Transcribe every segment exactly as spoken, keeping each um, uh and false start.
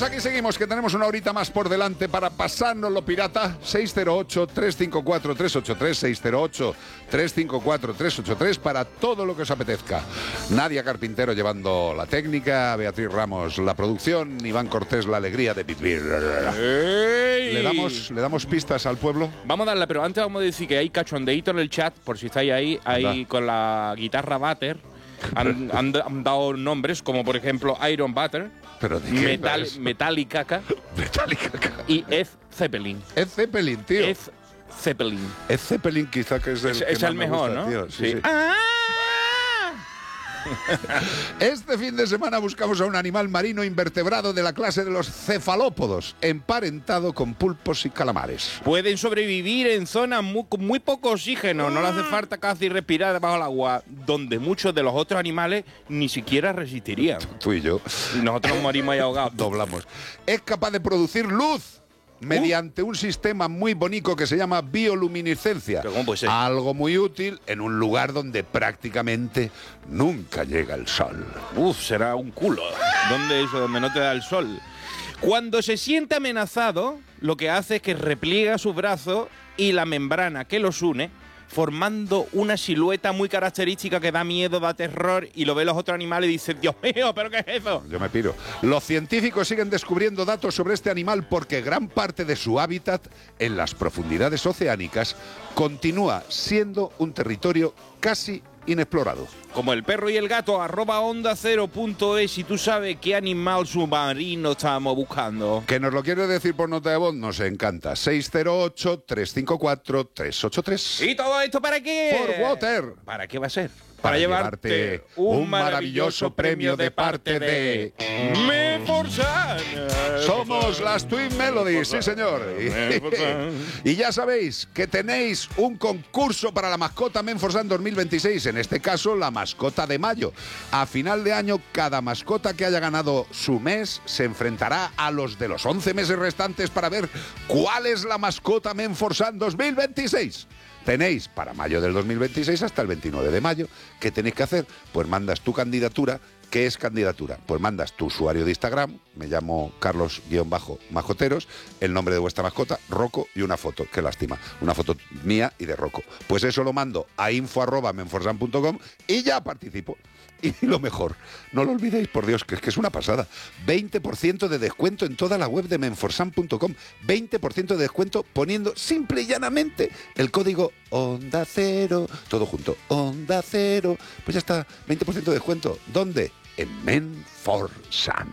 aquí seguimos, que tenemos una horita más por delante para pasárnoslo pirata. seis cero ocho, tres cinco cuatro, tres ocho tres, seis cero ocho, tres cinco cuatro, tres ocho tres para todo lo que os apetezca. Nadia Carpintero llevando la técnica, Beatriz Ramos la producción, Iván Cortés la alegría de vivir. ¿Le damos, ¿Le damos pistas al pueblo? Vamos a darle, pero antes vamos a decir que hay cachondeíto en el chat, por si estáis ahí, ahí Anda. con la guitarra Butter. Han, han, han dado nombres como, por ejemplo, Iron Butter, ¿Pero de qué Metal, es? Metallica Metallica. y Ed Zeppelin. Ed Zeppelin, tío. Ed Zeppelin. Ed Zeppelin quizá que es el, Es, que es más el me mejor, gusta, ¿no? tío. Sí, sí. ¡Ah! Este fin de semana buscamos a un animal marino invertebrado de la clase de los cefalópodos, emparentado con pulpos y calamares. Pueden sobrevivir en zonas muy, con muy poco oxígeno, no les hace falta casi respirar debajo del agua, donde muchos de los otros animales ni siquiera resistirían. Tú y yo. Y nosotros nos morimos ahí ahogados. Doblamos. Es capaz de producir luz mediante un sistema muy bonito que se llama bioluminiscencia. ¿Pero cómo puede ser? Algo muy útil en un lugar donde prácticamente nunca llega el sol. Uf, será un culo. ¿Dónde es eso? Donde no te da el sol. Cuando se siente amenazado, lo que hace es que repliega sus brazos y la membrana que los une, formando una silueta muy característica que da miedo, da terror, y lo ven los otros animales y dicen, Dios mío, ¿pero qué es eso? Yo me piro. Los científicos siguen descubriendo datos sobre este animal porque gran parte de su hábitat en las profundidades oceánicas continúa siendo un territorio casi inexplorado. Como el perro y el gato, arroba onda cero punto es, si tú sabes qué animal submarino estamos buscando. ¿Que nos lo quieres decir por nota de voz? Nos encanta. seis cero ocho, tres cinco cuatro, tres ocho tres. ¿Y todo esto para qué? Por Water. ¿Para qué va a ser? Para llevarte un maravilloso premio de parte de Menforsan. Somos las Twin Melodies, sí señor. Y, y ya sabéis que tenéis un concurso para la mascota Menforsan dos mil veintiséis, en este caso la mascota de mayo. A final de año, cada mascota que haya ganado su mes se enfrentará a los de los once meses restantes para ver cuál es la mascota Menforsan dos mil veintiséis. Tenéis para mayo del dos mil veintiséis hasta el veintinueve de mayo. ¿Qué tenéis que hacer? Pues mandas tu candidatura. ¿Qué es candidatura? Pues mandas tu usuario de Instagram, me llamo Carlos-Majoteros, el nombre de vuestra mascota, Rocco, y una foto, qué lástima, una foto mía y de Rocco. Pues eso lo mando a info arroba menforsan punto com y ya participo. Y lo mejor, no lo olvidéis, por Dios, que es que es una pasada. veinte por ciento de descuento en toda la web de menforsan punto com. veinte por ciento de descuento poniendo simple y llanamente el código Onda Cero. Todo junto, Onda Cero. Pues ya está, veinte por ciento de descuento. ¿Dónde? En Menforsan.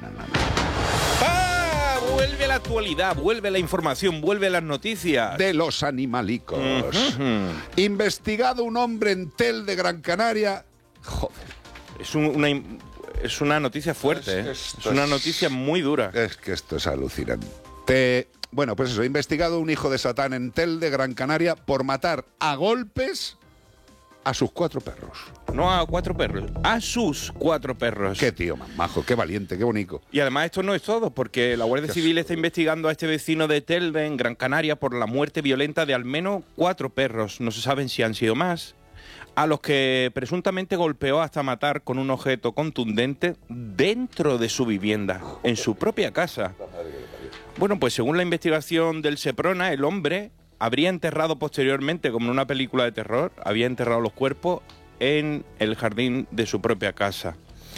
¡Ah! Vuelve la actualidad, vuelve la información, vuelve las noticias. De los animalicos. Uh-huh. Investigado un hombre en Tel de Gran Canaria. Joder. Es, un, una, es una noticia fuerte, es, ¿eh? Es una noticia muy dura. Es que esto es alucinante. Bueno, pues eso, investigado un hijo de Satán en Tel de Gran Canaria por matar a golpes a sus cuatro perros. No a cuatro perros, a sus cuatro perros. Qué tío más majo, qué valiente, qué bonito. Y además esto no es todo, porque la Guardia Civil está investigando a este vecino de Telde, en Gran Canaria, por la muerte violenta de al menos cuatro perros. No se saben si han sido más, a los que presuntamente golpeó hasta matar con un objeto contundente dentro de su vivienda, en su propia casa. Bueno, pues según la investigación del Seprona, el hombre habría enterrado posteriormente, como en una película de terror, había enterrado los cuerpos en el jardín de su propia casa.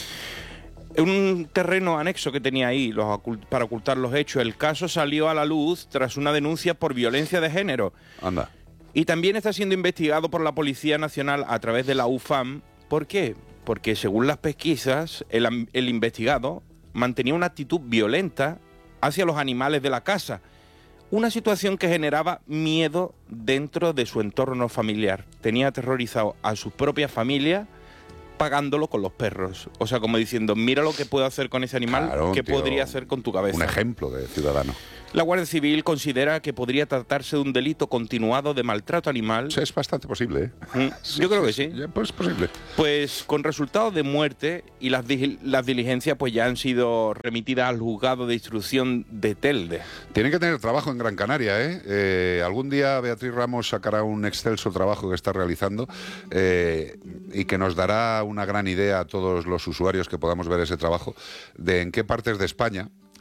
Un terreno anexo que tenía ahí los ocult- para ocultar los hechos. El caso salió a la luz tras una denuncia por violencia de género. Anda. Y también está siendo investigado por la Policía Nacional a través de la U F A M. ¿Por qué? Porque según las pesquisas, el, el investigado mantenía una actitud violenta hacia los animales de la casa. Una situación que generaba miedo dentro de su entorno familiar. Tenía aterrorizado a su propia familia pagándolo con los perros. O sea, como diciendo, mira lo que puedo hacer con ese animal, Claro, ¿qué tío, podría hacer con tu cabeza? Un ejemplo de ciudadano. La Guardia Civil considera que podría tratarse de un delito continuado de maltrato animal. Es bastante posible, ¿eh? Mm, Yo creo que sí. Ya, pues posible. Pues con resultados de muerte, y las, digi- las diligencias pues ya han sido remitidas al juzgado de instrucción de Telde. Tiene que tener trabajo en Gran Canaria, ¿eh? Eh, algún día Beatriz Ramos sacará un excelso trabajo que está realizando eh, y que nos dará una gran idea a todos los usuarios que podamos ver ese trabajo de en qué partes de España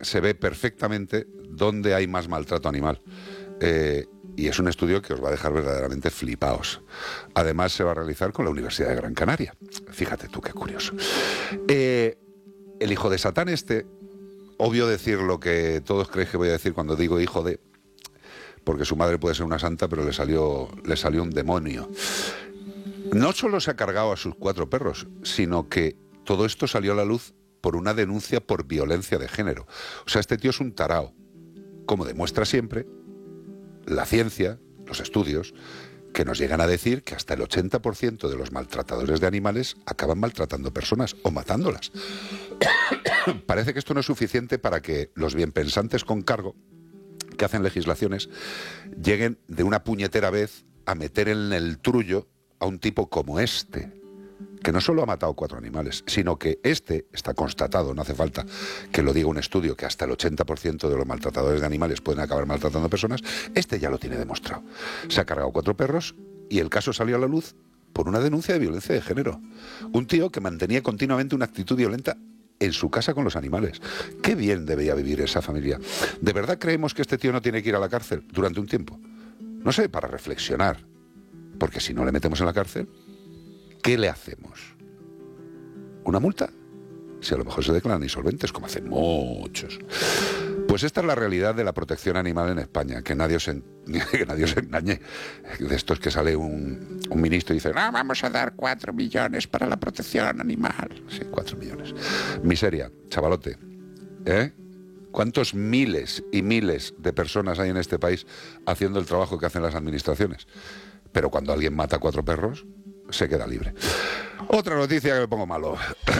se ve perfectamente dónde hay más maltrato animal. Eh, y es un estudio que os va a dejar verdaderamente flipaos. Además, se va a realizar con la Universidad de Gran Canaria. Fíjate tú, qué curioso. Eh, el hijo de Satán este, obvio decir lo que todos creéis que voy a decir cuando digo hijo de... porque su madre puede ser una santa, pero le salió, le salió un demonio. No solo se ha cargado a sus cuatro perros, sino que todo esto salió a la luz por una denuncia por violencia de género. O sea, este tío es un tarao. Como demuestra siempre la ciencia, los estudios, que nos llegan a decir que hasta el ochenta por ciento de los maltratadores de animales acaban maltratando personas o matándolas. Parece que esto no es suficiente para que los bienpensantes con cargo que hacen legislaciones lleguen de una puñetera vez a meter en el trullo a un tipo como este, que no solo ha matado cuatro animales, sino que este está constatado, no hace falta que lo diga un estudio, que hasta el ochenta por ciento de los maltratadores de animales pueden acabar maltratando personas. Este ya lo tiene demostrado. Se ha cargado cuatro perros y el caso salió a la luz por una denuncia de violencia de género. Un tío que mantenía continuamente una actitud violenta en su casa con los animales. Qué bien debía vivir esa familia. ¿De verdad creemos que este tío no tiene que ir a la cárcel durante un tiempo? No sé, para reflexionar. Porque si no le metemos en la cárcel, ¿qué le hacemos? ¿Una multa? Si a lo mejor se declaran insolventes, como hacen muchos. Pues esta es la realidad de la protección animal en España, que nadie os, en... que nadie os engañe. De estos que sale un, un ministro y dice, no, vamos a dar cuatro millones para la protección animal. Sí, cuatro millones. Miseria, chavalote. ¿Eh? ¿Cuántos miles y miles de personas hay en este país haciendo el trabajo que hacen las administraciones? Pero cuando alguien mata a cuatro perros, se queda libre. Otra noticia que me pongo malo.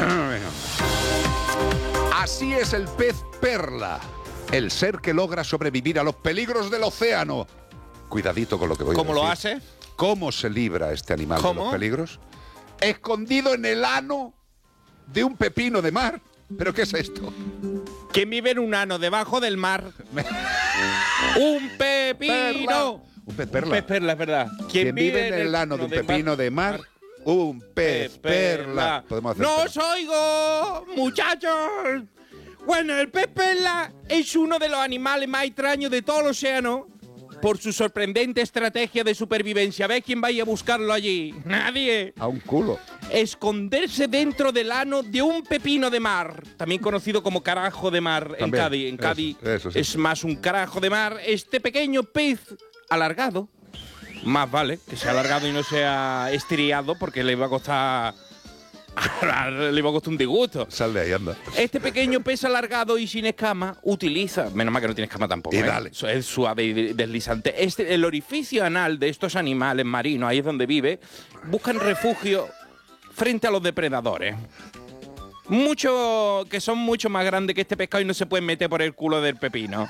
Así es el pez perla, el ser que logra sobrevivir a los peligros del océano. Cuidadito con lo que voy a decir. ¿Cómo lo hace? ¿Cómo se libra este animal ¿Cómo? de los peligros? Escondido en el ano de un pepino de mar. ¿Pero qué es esto? ¿Quién vive en un ano debajo del mar? ¡Un pepino! Perla. Un pez perla. Un pez perla, es verdad. ¿Quién vive en el ano de un pepino de mar? Un pez perla. Podemos hacer ¡No perla. os oigo, muchachos! Bueno, el pez perla es uno de los animales más extraños de todo el océano por su sorprendente estrategia de supervivencia. ¿Ves quién vaya a buscarlo allí? Nadie. A un culo. Esconderse dentro del ano de un pepino de mar, también conocido como carajo de mar. También, en Cádiz. En Cádiz eso, eso sí. es más un carajo de mar. Este pequeño pez alargado, más vale que sea alargado y no sea estriado, porque le va a costar le iba a costar un disgusto. Sal de ahí, anda. Este pequeño pez alargado y sin escama utiliza, menos mal que no tiene escama tampoco, Y ¿eh? dale. Es suave y deslizante. Este, el orificio anal de estos animales marinos, ahí es donde vive, buscan refugio frente a los depredadores. Muchos que son mucho más grandes que este pescado y no se pueden meter por el culo del pepino.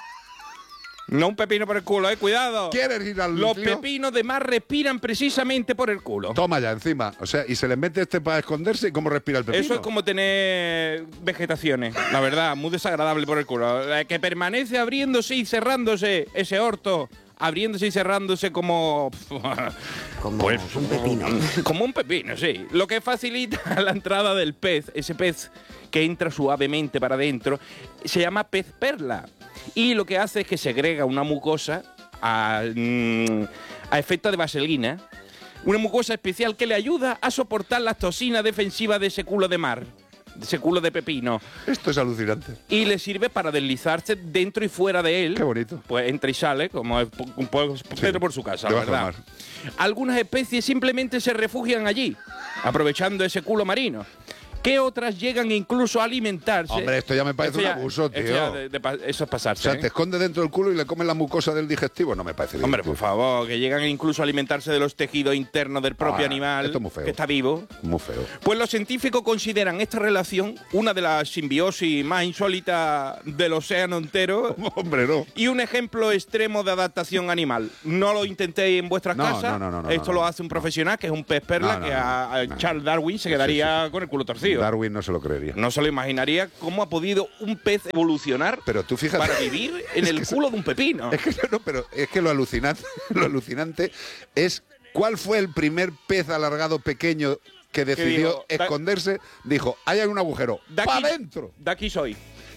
No un pepino por el culo, eh, cuidado. ¿Quieres ir al Los lío? pepinos de mar respiran precisamente por el culo. Toma ya, encima. O sea, y se le mete este para esconderse y cómo respira el pepino. Eso es como tener vegetaciones, la verdad, muy desagradable por el culo. Eh, Que permanece abriéndose y cerrándose ese orto, abriéndose y cerrándose como... Como Pues, un pepino. Como un pepino, sí. Lo que facilita la entrada del pez, ese pez que entra suavemente para adentro, se llama pez perla. Y lo que hace es que segrega una mucosa a, mm, a efecto de vaselina, una mucosa especial que le ayuda a soportar las toxinas defensivas de ese culo de mar, de ese culo de pepino. Esto es alucinante. Y le sirve para deslizarse dentro y fuera de él. Qué bonito. Pues entra y sale, como es un poco Pedro por su casa, la debajo del verdad. mar. Algunas especies simplemente se refugian allí, aprovechando ese culo marino. ¿Qué otras llegan incluso a alimentarse? Hombre, esto ya me parece Esto un ya- abuso, esto tío. ya de- de pa- eso es O pasarse. sea, ¿eh? te esconde dentro del culo y le comen la mucosa del digestivo. No me parece bien. Hombre, tío. por favor, que llegan incluso a alimentarse de los tejidos internos del propio Ah, animal esto es muy feo. que está vivo. Muy feo. Pues los científicos consideran esta relación una de las simbiosis más insólitas del océano entero Hombre, no. y un ejemplo extremo de adaptación animal. No lo intentéis en vuestras No, casas. no, no, no, no, Esto no, lo no. hace un profesional que es un pez perla No, no, que no, a, a no. Charles Darwin se quedaría con el culo torcido. Darwin no se lo creería. No se lo imaginaría cómo ha podido un pez evolucionar Pero tú fíjate. para vivir en Es el que culo de un pepino. Es que no, pero es que lo alucinante, lo alucinante es cuál fue el primer pez alargado pequeño que decidió dijo, da- esconderse. Dijo, ahí hay un agujero. De ¡Pa' aquí- adentro! De aquí soy.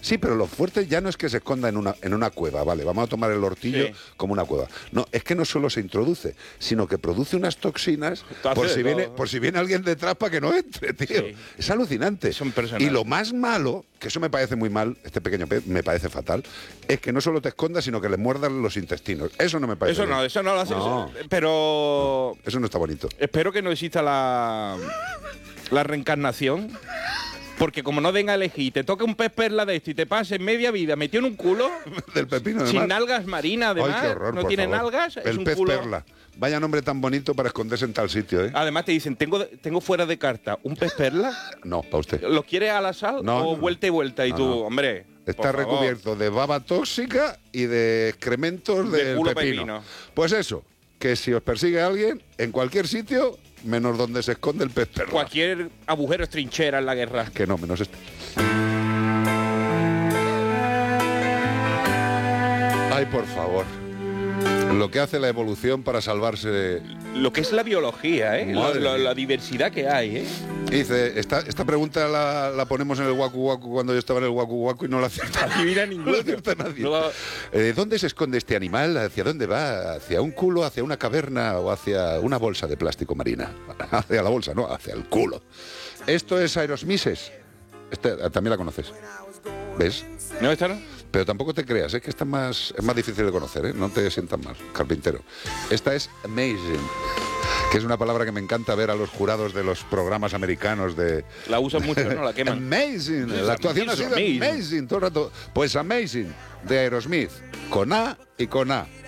Sí, pero lo fuerte ya no es que se esconda en una, en una cueva, vale, vamos a tomar el hortillo Sí. como una cueva. No, es que no solo se introduce, sino que produce unas toxinas por si, viene, por si viene alguien detrás para que no entre, tío. Sí. Es alucinante. Es impresionante. Y lo más malo, que eso me parece muy mal, este pequeño pez me parece fatal, es que no solo te escondas, sino que le muerdan los intestinos. Eso no me parece Eso no, bien. eso no lo hace. No. Pero Eso no está bonito. espero que no exista la, la reencarnación. Porque como no den a elegir, te toca un pez perla de esto y te pases media vida metido en un culo, Del pepino de sin mar. algas marinas, además, Ay, qué horror, no por tienen favor. algas, es El un pez culo. perla. Vaya nombre tan bonito para esconderse en tal sitio, ¿eh? Además te dicen, tengo, tengo fuera de carta un pez perla, No, para usted. ¿lo quieres a la sal No, o no. vuelta y vuelta? Y No, tú, no. hombre, Está por favor. recubierto de baba tóxica y de excrementos De del culo pepino. pepino. Pues eso, que si os persigue alguien, en cualquier sitio, menos donde se esconde el pez perla. Cualquier agujero es trinchera en la guerra. Que no, menos este. Ay, por favor. Lo que hace la evolución para salvarse de... Lo que es la biología, ¿eh? Lo- Madre lo- mía. la diversidad que hay, ¿eh? Dice, esta, esta pregunta la, la ponemos en el Waku Waku cuando yo estaba en el Waku Waku y no la acierta, Adivina no ninguno. la acierta nadie. No la- Eh, ¿Dónde se esconde este animal? ¿Hacia dónde va? ¿Hacia un culo, hacia una caverna o hacia una bolsa de plástico marina? Hacia la bolsa, no, hacia el culo. Esto es Aerosmises. Este, también la conoces. ¿Ves? ¿No está, no? Pero tampoco te creas, es que esta es más, es más difícil de conocer, ¿eh? No te sientas mal, carpintero. Esta es amazing, que es una palabra que me encanta ver a los jurados de los programas americanos de... La usan mucho, ¿no? La queman. Amazing, Sí, la actuación ha sido amazing. amazing todo el rato. Pues amazing, de Aerosmith, con A y con A.